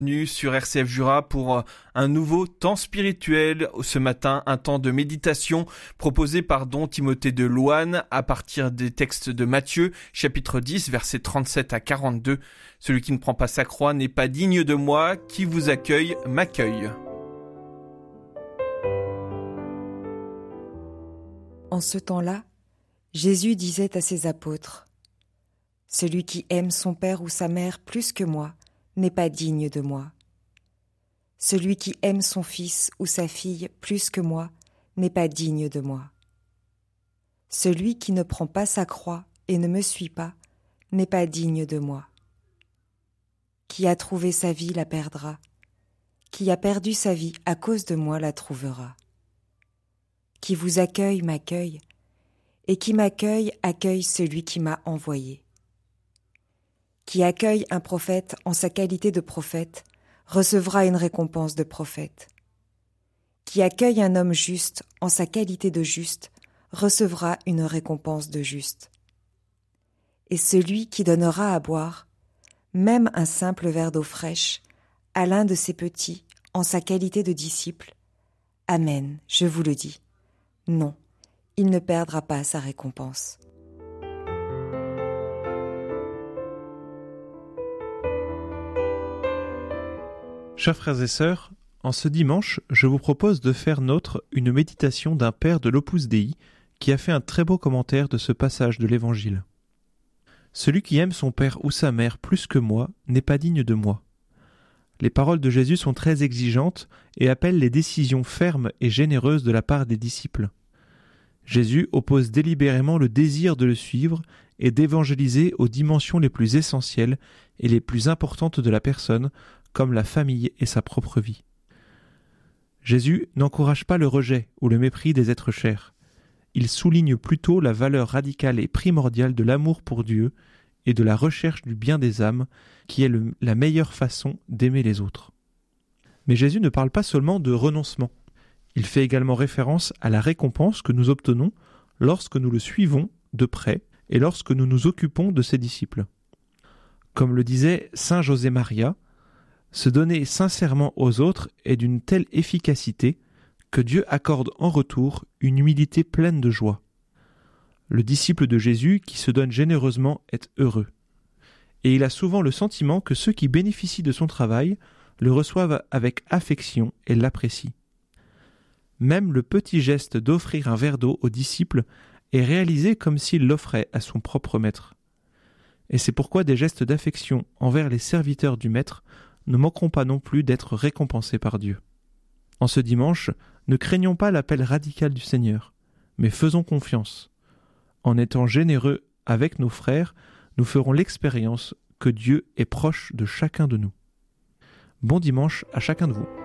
Bienvenue sur RCF Jura pour un nouveau temps spirituel. Ce matin, un temps de méditation proposé par Don Timothée de Louanne à partir des textes de Matthieu, chapitre 10, versets 37 à 42. Celui qui ne prend pas sa croix n'est pas digne de moi, qui vous accueille m'accueille. En ce temps-là, Jésus disait à ses apôtres : « Celui qui aime son père ou sa mère plus que moi n'est pas digne de moi. Celui qui aime son fils ou sa fille plus que moi n'est pas digne de moi. Celui qui ne prend pas sa croix et ne me suit pas n'est pas digne de moi. Qui a trouvé sa vie la perdra. Qui a perdu sa vie à cause de moi la trouvera. Qui vous accueille m'accueille, et qui m'accueille accueille celui qui m'a envoyé. Qui accueille un prophète en sa qualité de prophète recevra une récompense de prophète. Qui accueille un homme juste en sa qualité de juste recevra une récompense de juste. Et celui qui donnera à boire, même un simple verre d'eau fraîche, à l'un de ses petits en sa qualité de disciple, amen, je vous le dis, non, il ne perdra pas sa récompense. Chers frères et sœurs, en ce dimanche, je vous propose de faire nôtre une méditation d'un père de l'Opus Dei qui a fait un très beau commentaire de ce passage de l'Évangile. Celui qui aime son père ou sa mère plus que moi n'est pas digne de moi. Les paroles de Jésus sont très exigeantes et appellent les décisions fermes et généreuses de la part des disciples. Jésus oppose délibérément le désir de le suivre et d'évangéliser aux dimensions les plus essentielles et les plus importantes de la personne, comme la famille et sa propre vie. Jésus n'encourage pas le rejet ou le mépris des êtres chers. Il souligne plutôt la valeur radicale et primordiale de l'amour pour Dieu et de la recherche du bien des âmes, qui est la meilleure façon d'aimer les autres. Mais Jésus ne parle pas seulement de renoncement. Il fait également référence à la récompense que nous obtenons lorsque nous le suivons de près et lorsque nous nous occupons de ses disciples. Comme le disait saint José Maria, se donner sincèrement aux autres est d'une telle efficacité que Dieu accorde en retour une humilité pleine de joie. Le disciple de Jésus qui se donne généreusement est heureux. Et il a souvent le sentiment que ceux qui bénéficient de son travail le reçoivent avec affection et l'apprécient. Même le petit geste d'offrir un verre d'eau au disciple est réalisé comme s'il l'offrait à son propre maître. Et c'est pourquoi des gestes d'affection envers les serviteurs du maître ne manqueront pas non plus d'être récompensés par Dieu. En ce dimanche, ne craignons pas l'appel radical du Seigneur, mais faisons confiance. En étant généreux avec nos frères, nous ferons l'expérience que Dieu est proche de chacun de nous. Bon dimanche à chacun de vous.